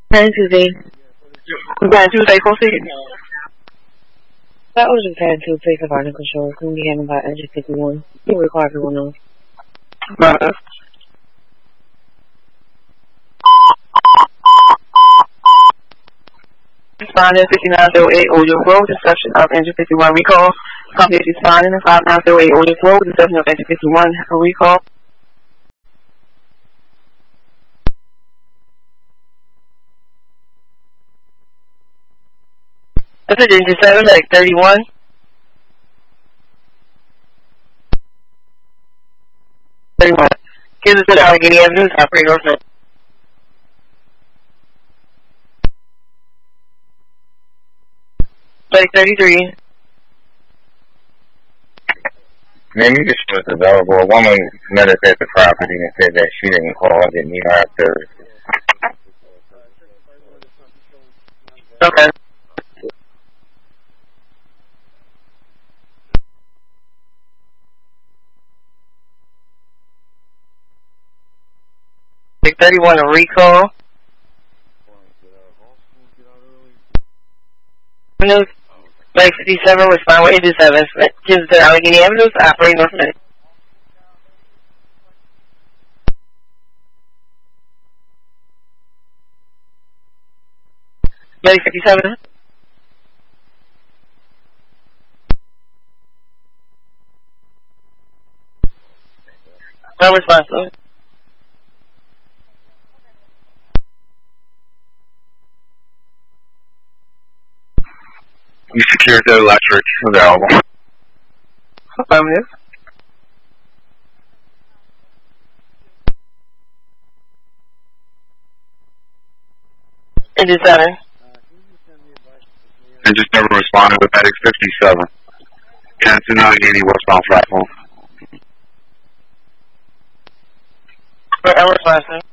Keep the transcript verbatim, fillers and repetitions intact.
Plan Tuesday. Plan Tuesday, proceed. That was a plan to place of article control. Couldn't be handled by Engine fifty-one. You require everyone knows. Right. Responding fifty-nine oh eight Ojo Road, discussion of Engine fifty-one recall. Company is responding to five nine oh eight Ojo Road, discussion of Engine fifty-one recall. This is Engine seven, like thirty-one. thirty-one. Kansas City, Allegheny Avenue, operating Northland. Like thirty-three. Ma'am, you just was available. A woman met us at the property and said that she didn't call, didn't need our services. Okay. Like thirty-one, a recall. News. Like fifty-seven, respond with Engine seven. Kansas City, Allegheny Avenue, operating Northland. Like fifty-seven. No response, though. You secured the electric available. Affirmative. Engine seven. And just never responded with Medic fifty-seven. Kansas City, Allegheny, westbound platform. Right, I response, sir.